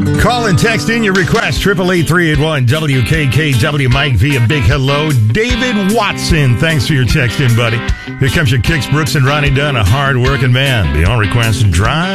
Call and text in your request, 888-381-WKKW. Mike via big hello. David Watson, thanks for your text in, buddy. Here comes your Kicks, Brooks, and Ronnie Dunn, a hard-working man. The on request drive.